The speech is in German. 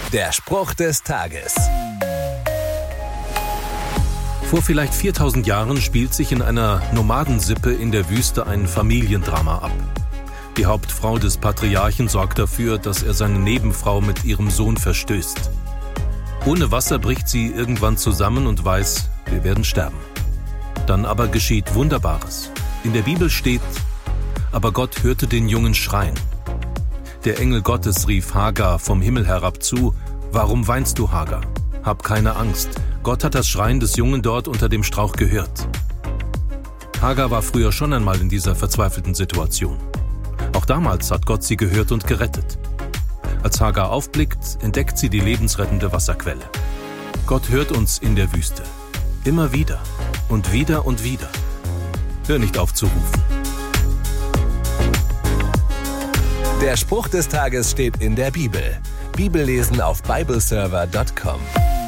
Der Spruch des Tages. Vor vielleicht 4000 Jahren spielt sich in einer Nomadensippe in der Wüste ein Familiendrama ab. Die Hauptfrau des Patriarchen sorgt dafür, dass er seine Nebenfrau mit ihrem Sohn verstößt. Ohne Wasser bricht sie irgendwann zusammen und weiß, wir werden sterben. Dann aber geschieht Wunderbares. In der Bibel steht, aber Gott hörte den Jungen schreien. Der Engel Gottes rief Hagar vom Himmel herab zu, warum weinst du, Hagar? Hab keine Angst. Gott hat das Schreien des Jungen dort unter dem Strauch gehört. Hagar war früher schon einmal in dieser verzweifelten Situation. Auch damals hat Gott sie gehört und gerettet. Als Hagar aufblickt, entdeckt sie die lebensrettende Wasserquelle. Gott hört uns in der Wüste. Immer wieder und wieder und wieder. Hör nicht auf zu rufen. Der Spruch des Tages steht in der Bibel. Bibellesen auf bibleserver.com.